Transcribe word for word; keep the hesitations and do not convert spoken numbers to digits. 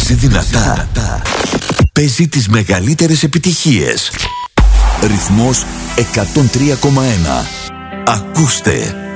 Παίζει δυνατά. Παίζει τις μεγαλύτερες επιτυχίες. Ρυθμός εκατόν τρία κόμμα ένα. Ακούστε.